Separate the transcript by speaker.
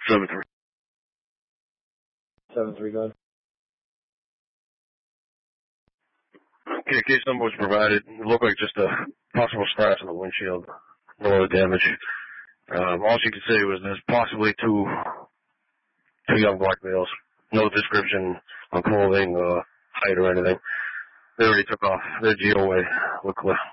Speaker 1: 7-3.
Speaker 2: 7-3, go ahead.
Speaker 1: Okay, case number was provided. It looked like just a possible scratch on the windshield. No other damage. All she could say was there's possibly two young black males. No description on clothing, height or anything. They already took off. They're GOA. Look clear.